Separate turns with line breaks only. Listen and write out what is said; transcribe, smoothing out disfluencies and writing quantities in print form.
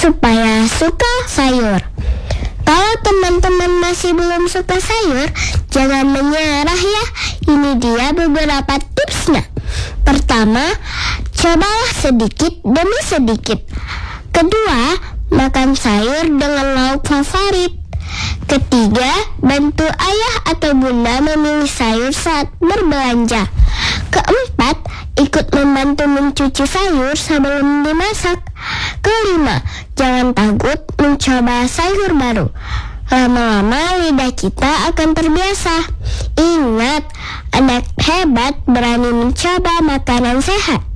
supaya suka sayur. Kalau teman-teman masih belum suka sayur, jangan menyerah ya. Ini dia beberapa tipsnya. Pertama, cobalah sedikit demi sedikit. Kedua, makan sayur dengan lauk favorit. Ketiga, bantu ayah atau bunda memilih sayur saat berbelanja. Keempat, ikut membantu mencuci sayur sebelum dimasak. Kelima, jangan takut mencoba sayur baru. Lama-lama lidah kita akan terbiasa. Ingat, anak hebat berani mencoba makanan sehat.